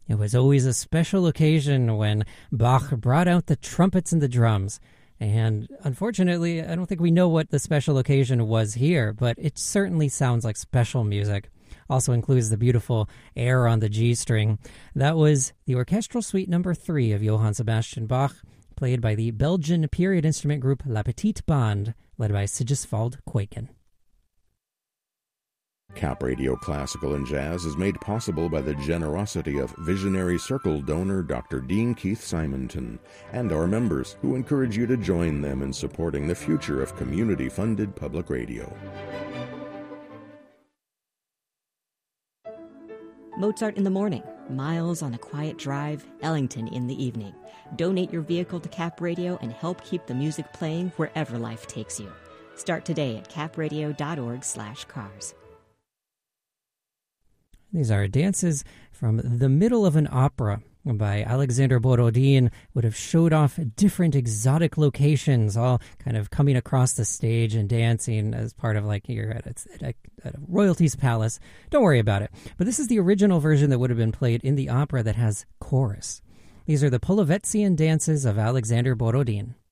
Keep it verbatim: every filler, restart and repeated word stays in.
It was always a special occasion when Bach brought out the trumpets and the drums. And unfortunately, I don't think we know what the special occasion was here, but it certainly sounds like special music. Also includes the beautiful air on the G string. That was the Orchestral Suite number three of Johann Sebastian Bach, played by the Belgian period instrument group La Petite Bande, led by Sigiswald Kuijken. Cap Radio Classical and Jazz is made possible by the generosity of Visionary Circle donor Doctor Dean Keith Simonton and our members, who encourage you to join them in supporting the future of community-funded public radio. Mozart in the morning, Miles on a quiet drive, Ellington in the evening. Donate your vehicle to Cap Radio and help keep the music playing wherever life takes you. Start today at capradio.org slash cars. These are dances from the middle of an opera by Alexander Borodin. Would have showed off different exotic locations, all kind of coming across the stage and dancing as part of like you're at a, at a, at a royalty's palace. Don't worry about it. But this is the original version that would have been played in the opera that has chorus. These are the Polovetzian dances of Alexander Borodin.